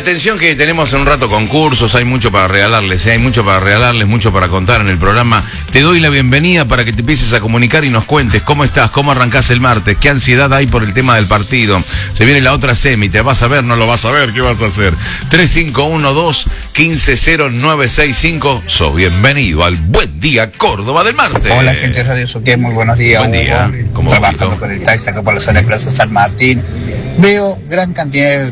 atención que tenemos en un rato concursos, hay mucho para regalarles, hay mucho para regalarles, mucho para contar en el programa. Te doy la bienvenida para que te empieces a comunicar y nos cuentes cómo estás, cómo arrancás el martes, qué ansiedad hay por el tema del partido. Se viene la otra semi, ¿te vas a ver? ¿No lo vas a ver? ¿Qué vas a hacer? 3512-150965. Sos bienvenido al Buen Día Córdoba del martes. Hola, gente de Radio Suqué, muy buenos días. Buen día. Trabajando con el taxi acá por la zona de Plaza San Martín. Veo gran cantidad